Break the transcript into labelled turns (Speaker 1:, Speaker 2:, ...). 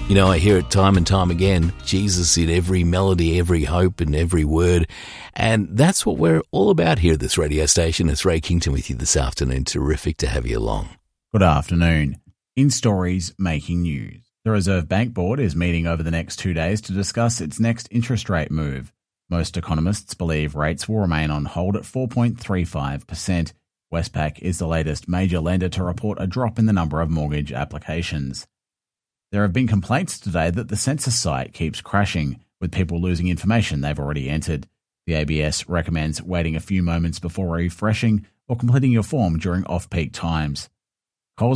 Speaker 1: You know, I hear it time and time again, Jesus in every melody, every hope and every word. And that's what we're all about here at this radio station. It's Ray Kington with you this afternoon. Terrific to have you along.
Speaker 2: Good afternoon. In stories making news, the Reserve Bank Board is meeting over the next 2 days to discuss its next interest rate move. Most economists believe rates will remain on hold at 4.35%. Westpac is the latest major lender to report a drop in the number of mortgage applications. There have been complaints today that the census site keeps crashing, with people losing information they've already entered. The ABS recommends waiting a few moments before refreshing or completing your form during off-peak times.